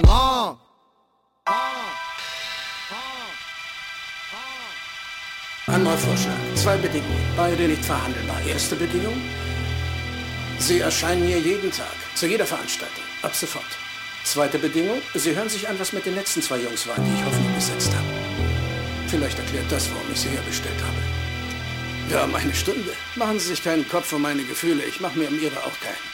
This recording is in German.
Oh. Anderer Vorschlag. 2 Bedingungen. Beide nicht verhandelbar. Erste Bedingung. Sie erscheinen hier jeden Tag. Zu jeder Veranstaltung. Ab sofort. Zweite Bedingung. Sie hören sich an, was mit den letzten 2 Jungs waren, die ich hoffentlich besetzt habe. Vielleicht erklärt das, warum ich sie herbestellt habe. Wir haben eine Stunde. Machen Sie sich keinen Kopf um meine Gefühle. Ich mache mir um Ihre auch keinen.